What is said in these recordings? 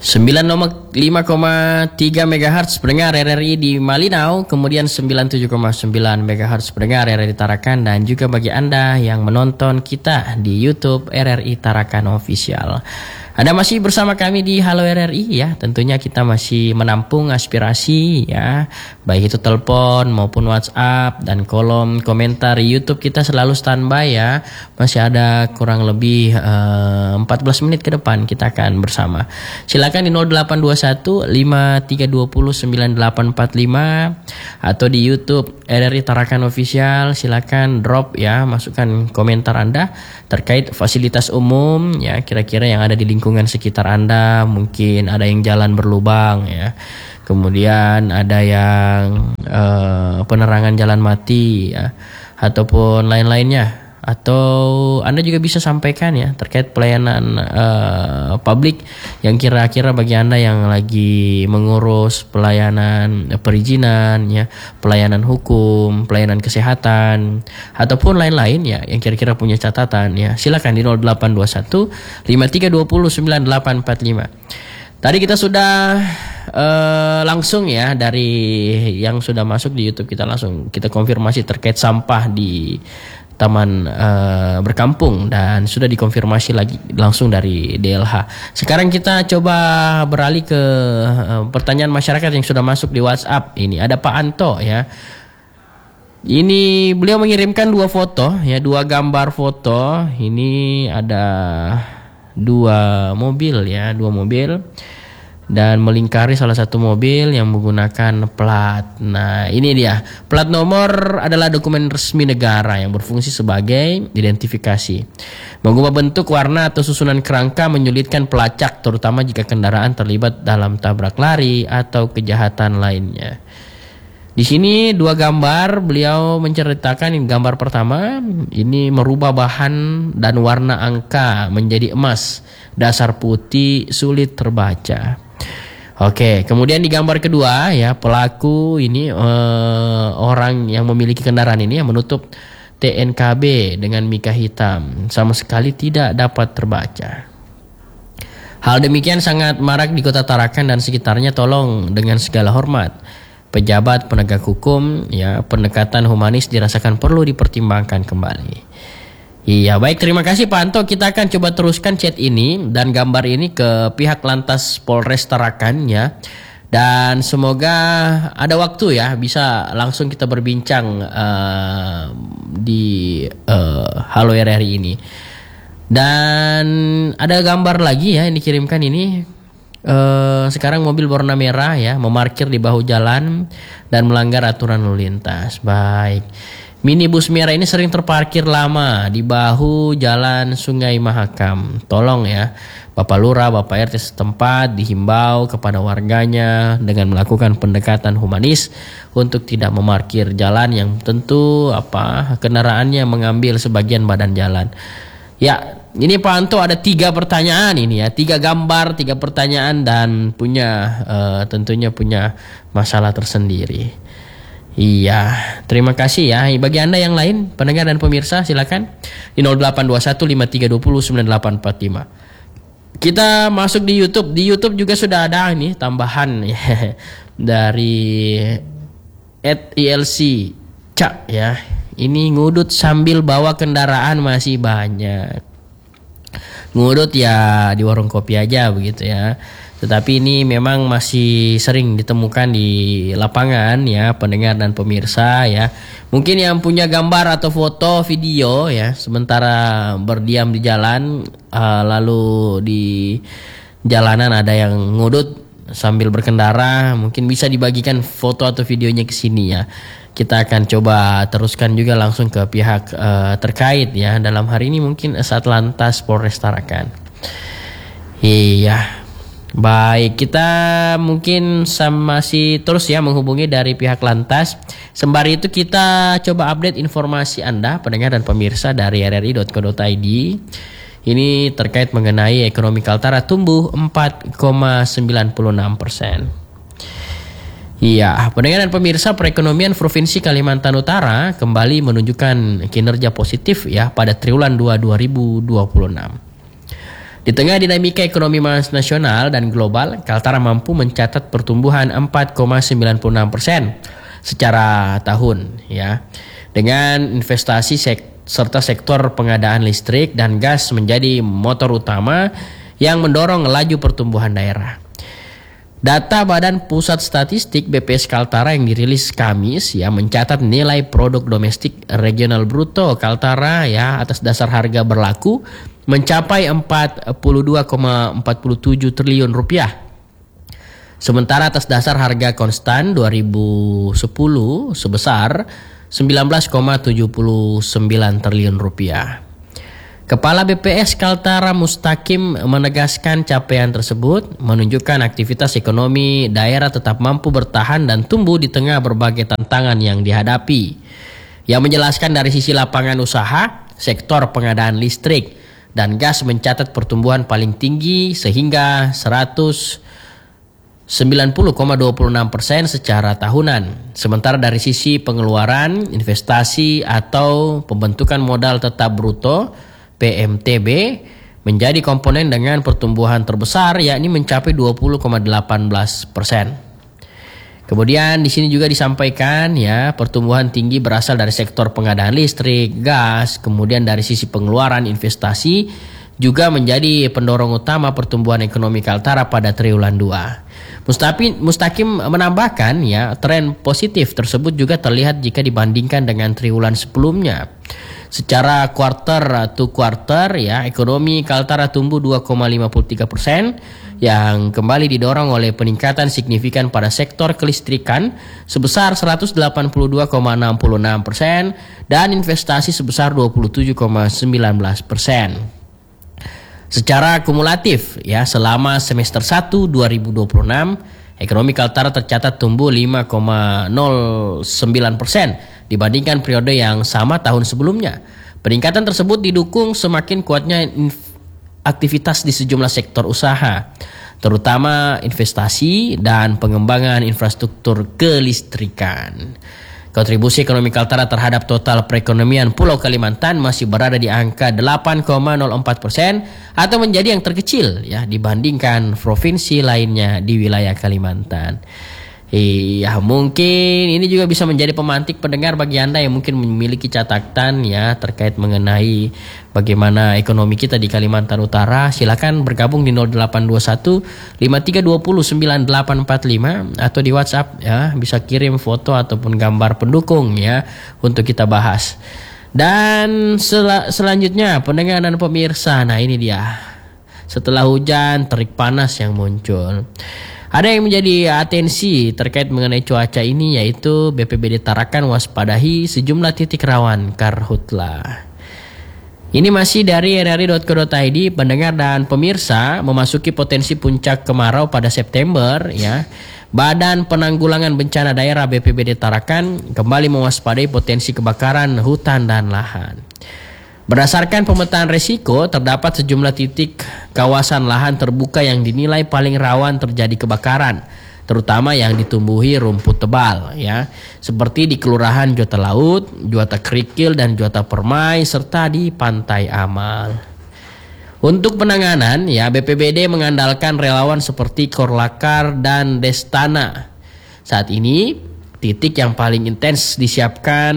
95,3 MHz pendengar RRI di Malinau, kemudian 97,9 MHz pendengar RRI Tarakan, dan juga bagi Anda yang menonton kita di YouTube RRI Tarakan Official. Anda masih bersama kami di Halo RRI ya. Tentunya kita masih menampung aspirasi ya, baik itu telepon maupun WhatsApp, dan kolom komentar YouTube kita selalu standby ya. Masih ada kurang lebih 14 menit ke depan kita akan bersama. Silakan di 0821 5320 9845 atau di YouTube RRI Tarakan Official. Silakan drop ya, masukkan komentar Anda terkait fasilitas umum ya, kira-kira yang ada di lingkungan sekitar Anda. Mungkin ada yang jalan berlubang ya, kemudian ada yang penerangan jalan mati ya, ataupun lain-lainnya. Atau Anda juga bisa sampaikan ya terkait pelayanan publik yang kira-kira bagi Anda yang lagi mengurus pelayanan perizinan ya, pelayanan hukum, pelayanan kesehatan, ataupun lain-lain ya yang kira-kira punya catatan ya. Silakan di 0821 5320 9845. Tadi kita sudah langsung ya, dari yang sudah masuk di YouTube kita langsung kita konfirmasi terkait sampah di Taman Berkampung, dan sudah dikonfirmasi lagi langsung dari DLH. Sekarang kita coba beralih ke pertanyaan masyarakat yang sudah masuk di WhatsApp. Ini ada Pak Anto ya. Ini beliau mengirimkan dua foto ya, dua gambar foto. Ini ada dua mobil ya, dua mobil, dan melingkari salah satu mobil yang menggunakan plat. Nah, ini dia. Plat nomor adalah dokumen resmi negara yang berfungsi sebagai identifikasi. Mengubah bentuk, warna, atau susunan kerangka menyulitkan pelacak, terutama jika kendaraan terlibat dalam tabrak lari atau kejahatan lainnya. Di sini dua gambar, beliau menceritakan. Ini gambar pertama, ini merubah bahan dan warna angka menjadi emas, dasar putih, sulit terbaca. Oke, kemudian di gambar kedua ya, pelaku ini orang yang memiliki kendaraan ini yang menutup TNKB dengan mika hitam, sama sekali tidak dapat terbaca. Hal demikian sangat marak di Kota Tarakan dan sekitarnya. Tolong dengan segala hormat, pejabat penegak hukum ya, pendekatan humanis dirasakan perlu dipertimbangkan kembali. Iya, baik, terima kasih Pak Anto. Kita akan coba teruskan chat ini dan gambar ini ke pihak Lantas Polres Tarakan ya. Dan semoga ada waktu ya, bisa langsung kita berbincang di Halo RRI ini. Dan ada gambar lagi ya yang dikirimkan ini. Sekarang mobil berwarna merah ya, memarkir di bahu jalan dan melanggar aturan lalu lintas. Baik. Minibus merah ini sering terparkir lama di bahu jalan Sungai Mahakam. Tolong ya, Bapak Lurah, Bapak RT setempat dihimbau kepada warganya dengan melakukan pendekatan humanis untuk tidak memarkir jalan yang tentu kendaraannya mengambil sebagian badan jalan. Ya, ini Pak Anto ada 3 pertanyaan ini ya, 3 gambar, 3 pertanyaan, dan tentunya punya masalah tersendiri. Iya, terima kasih ya. Bagi Anda yang lain, pendengar dan pemirsa, silakan di 0821 5320 9845. Kita masuk di YouTube. Di YouTube juga sudah ada ini tambahan ya, dari @ilc Cak ya. Ini ngudut sambil bawa kendaraan masih banyak. Ngudut ya di warung kopi aja begitu ya. Tetapi ini memang masih sering ditemukan di lapangan ya, pendengar dan pemirsa ya. Mungkin yang punya gambar atau foto video ya, sementara berdiam di jalan, lalu di jalanan ada yang ngudut sambil berkendara, mungkin bisa dibagikan foto atau videonya ke sini ya. Kita akan coba teruskan juga langsung ke pihak terkait ya. Dalam hari ini mungkin Satlantas Polres Tarakan. Iya. Baik, kita mungkin masih terus ya menghubungi dari pihak Lantas. Sembari itu kita coba update informasi Anda, pendengar dan pemirsa, dari rri.co.id. Ini terkait mengenai ekonomi Kaltara tumbuh 4,96%. Iya, pendengar dan pemirsa, perekonomian Provinsi Kalimantan Utara kembali menunjukkan kinerja positif ya pada triwulan 2 2026. Di tengah dinamika ekonomi nasional dan global, Kaltara mampu mencatat pertumbuhan 4,96% secara tahun ya. Dengan investasi serta sektor pengadaan listrik dan gas menjadi motor utama yang mendorong laju pertumbuhan daerah. Data Badan Pusat Statistik BPS Kaltara yang dirilis Kamis ya mencatat nilai produk domestik regional bruto Kaltara ya atas dasar harga berlaku mencapai 42,47 triliun rupiah. Sementara atas dasar harga konstan 2010 sebesar 19,79 triliun rupiah. Kepala BPS Kaltara Mustaqim menegaskan capaian tersebut menunjukkan aktivitas ekonomi daerah tetap mampu bertahan dan tumbuh di tengah berbagai tantangan yang dihadapi. Yang menjelaskan dari sisi lapangan usaha, sektor pengadaan listrik dan gas mencatat pertumbuhan paling tinggi sehingga 190,26% secara tahunan. Sementara dari sisi pengeluaran, investasi atau pembentukan modal tetap bruto PMTB menjadi komponen dengan pertumbuhan terbesar yakni mencapai 20,18%. Kemudian di sini juga disampaikan ya pertumbuhan tinggi berasal dari sektor pengadaan listrik, gas, kemudian dari sisi pengeluaran investasi juga menjadi pendorong utama pertumbuhan ekonomi Kaltara pada triwulan 2. Mustaqim menambahkan ya tren positif tersebut juga terlihat jika dibandingkan dengan triwulan sebelumnya. Secara quarter to quarter ya ekonomi Kaltara tumbuh 2,53% yang kembali didorong oleh peningkatan signifikan pada sektor kelistrikan sebesar 182,66% dan investasi sebesar 27,19%. Secara kumulatif ya selama semester 1 2026 ekonomi Kaltara tercatat tumbuh 5,09% dibandingkan periode yang sama tahun sebelumnya. Peningkatan tersebut didukung semakin kuatnya aktivitas di sejumlah sektor usaha, terutama investasi dan pengembangan infrastruktur kelistrikan. Kontribusi ekonomi Kaltara terhadap total perekonomian Pulau Kalimantan masih berada di angka 8,04% atau menjadi yang terkecil ya dibandingkan provinsi lainnya di wilayah Kalimantan. Iya, mungkin ini juga bisa menjadi pemantik pendengar bagi Anda yang mungkin memiliki catatan ya terkait mengenai bagaimana ekonomi kita di Kalimantan Utara. Silakan bergabung di 0821 5320 9845 atau di WhatsApp ya, bisa kirim foto ataupun gambar pendukung ya untuk kita bahas. Dan selanjutnya pendengar dan pemirsa, nah ini dia. Setelah hujan, terik panas yang muncul. Ada yang menjadi atensi terkait mengenai cuaca ini yaitu BPBD Tarakan waspadahi sejumlah titik rawan karhutla. Ini masih dari rri.co.id, pendengar dan pemirsa, memasuki potensi puncak kemarau pada September ya. Badan Penanggulangan Bencana Daerah BPBD Tarakan kembali mewaspadai potensi kebakaran hutan dan lahan. Berdasarkan pemetaan risiko, terdapat sejumlah titik kawasan lahan terbuka yang dinilai paling rawan terjadi kebakaran, terutama yang ditumbuhi rumput tebal ya, seperti di Kelurahan Juata Laut, Juata Kerikil dan Juata Permai serta di Pantai Amal. Untuk penanganan ya BPBD mengandalkan relawan seperti Korlakar dan Destana. Saat ini titik yang paling intens disiapkan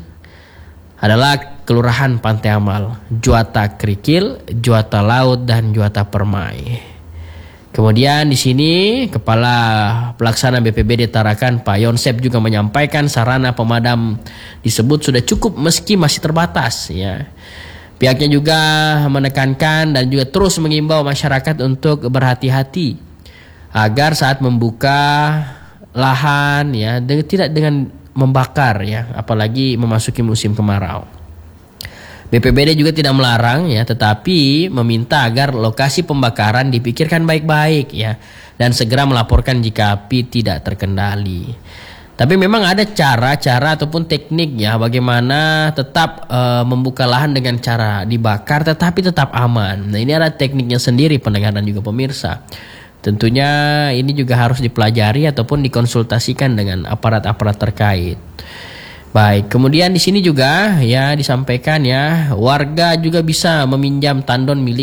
adalah Kelurahan Pantai Amal, Juata Kerikil, Juata Laut dan Juata Permai. Kemudian di sini Kepala Pelaksana BPBD Tarakan Pak Yonsep juga menyampaikan sarana pemadam disebut sudah cukup meski masih terbatas ya. Pihaknya juga menekankan dan juga terus mengimbau masyarakat untuk berhati-hati agar saat membuka lahan ya tidak dengan membakar ya, apalagi memasuki musim kemarau. BPBD juga tidak melarang ya, tetapi meminta agar lokasi pembakaran dipikirkan baik-baik ya dan segera melaporkan jika api tidak terkendali. Tapi memang ada cara-cara ataupun teknik ya bagaimana tetap membuka lahan dengan cara dibakar tetapi tetap aman. Nah, ini ada tekniknya sendiri pendengar dan juga pemirsa. Tentunya ini juga harus dipelajari ataupun dikonsultasikan dengan aparat-aparat terkait. Baik, kemudian di sini juga ya disampaikan ya warga juga bisa meminjam tandon milik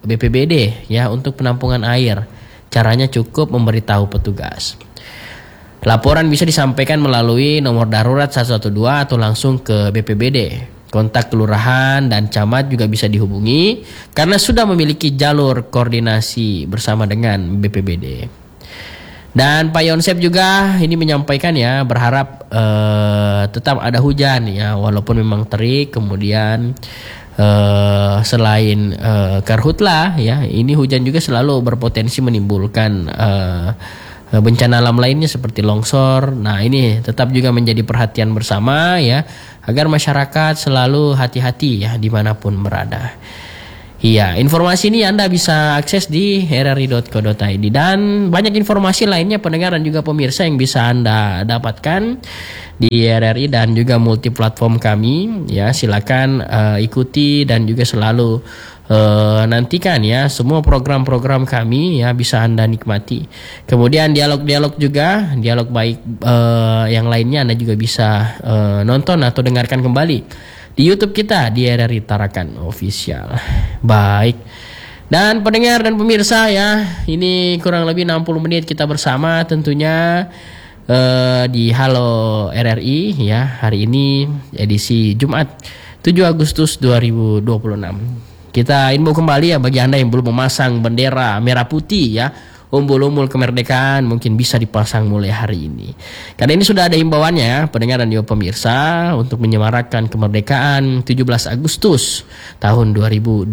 BPBD ya untuk penampungan air. Caranya cukup memberitahu petugas. Laporan bisa disampaikan melalui nomor darurat 112 atau langsung ke BPBD. Kontak kelurahan dan camat juga bisa dihubungi karena sudah memiliki jalur koordinasi bersama dengan BPBD. Dan Pak Yonsep juga ini menyampaikan ya berharap tetap ada hujan ya walaupun memang terik. Kemudian selain karhutlah ya ini hujan juga selalu berpotensi menimbulkan bencana alam lainnya seperti longsor. Nah ini tetap juga menjadi perhatian bersama ya agar masyarakat selalu hati-hati ya dimanapun berada. Iya, informasi ini Anda bisa akses di rri.co.id dan banyak informasi lainnya pendengar dan juga pemirsa yang bisa Anda dapatkan di RRI dan juga multiplatform kami. Ya, silakan ikuti dan juga selalu nantikan ya semua program-program kami ya bisa Anda nikmati. Kemudian dialog-dialog juga, dialog baik yang lainnya Anda juga bisa nonton atau dengarkan kembali di YouTube kita di RRI Tarakan Official. Baik. Dan pendengar dan pemirsa ya, ini kurang lebih 60 menit kita bersama tentunya di Halo RRI ya. Hari ini edisi Jumat 7 Agustus 2026. Kita info kembali ya bagi Anda yang belum memasang bendera merah putih ya. Umbul-umbul kemerdekaan mungkin bisa dipasang mulai hari ini. Karena ini sudah ada himbauannya ya, pendengar dan juga pemirsa untuk menyemarakan kemerdekaan 17 Agustus tahun 2026.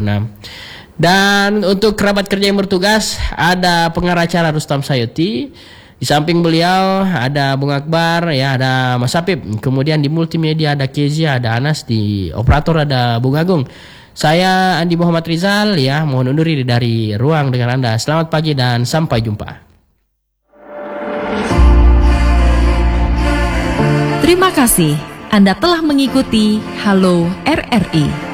Dan untuk kerabat kerja yang bertugas ada pengacara Rustam Sayuti. Di samping beliau ada Bung Akbar ya, ada Mas Apip. Kemudian di multimedia ada Kezia, ada Anas, di operator ada Bung Agung. Saya Andi Muhammad Rizal ya, mohon undur diri dari ruang dengan Anda. Selamat pagi dan sampai jumpa. Terima kasih Anda telah mengikuti Halo RRI.